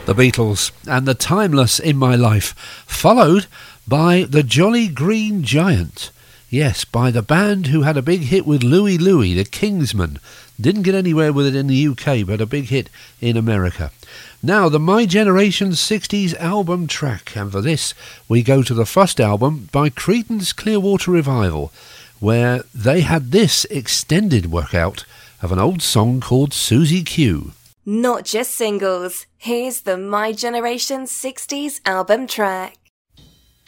The Beatles and the timeless In My Life, followed by the Jolly Green Giant. Yes, by the band who had a big hit with Louie Louie, the Kingsmen. Didn't get anywhere with it in the UK, but a big hit in America. Now, the My Generation 60s album track, and for this we go to the first album by Creedence Clearwater Revival, where they had this extended workout of an old song called Susie Q. Not just singles, here's the My Generation 60s album track.